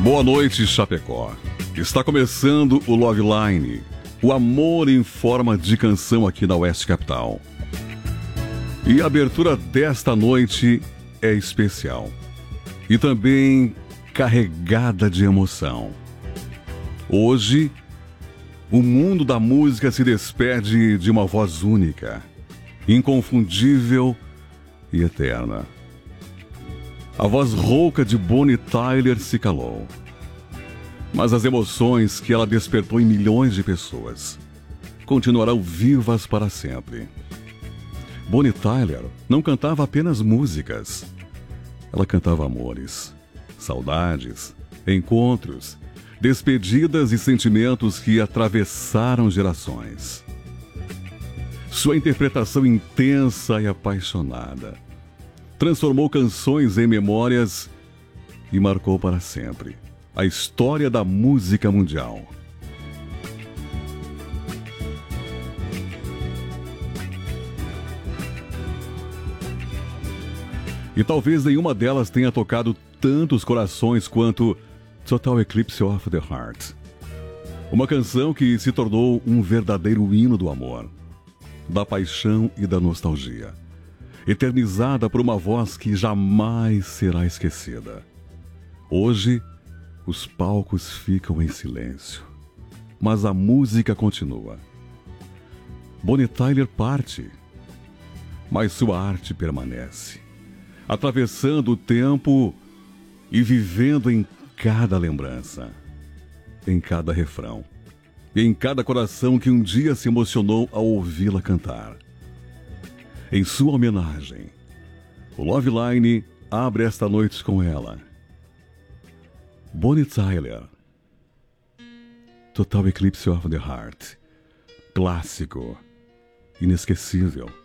Boa noite, Chapecó. Está começando o Love Line, o amor em forma de canção aqui na Oeste Capital. E a abertura desta noite é especial e também carregada de emoção. Hoje, o mundo da música se despede de uma voz única, inconfundível e eterna. A voz rouca de Bonnie Tyler se calou, mas as emoções que ela despertou em milhões de pessoas continuarão vivas para sempre. Bonnie Tyler não cantava apenas músicas, ela cantava amores, saudades, encontros, despedidas e sentimentos que atravessaram gerações. Sua interpretação intensa e apaixonada transformou canções em memórias e marcou para sempre a história da música mundial. E talvez nenhuma delas tenha tocado tantos corações quanto Total Eclipse of the Heart. Uma canção que se tornou um verdadeiro hino do amor, da paixão e da nostalgia, eternizada por uma voz que jamais será esquecida. Hoje, os palcos ficam em silêncio, mas a música continua. Bonnie Tyler parte, mas sua arte permanece, atravessando o tempo e vivendo em cada lembrança, em cada refrão, e em cada coração que um dia se emocionou ao ouvi-la cantar. Em sua homenagem, o Love Line abre esta noite com ela. Bonnie Tyler, Total Eclipse of the Heart, clássico, inesquecível.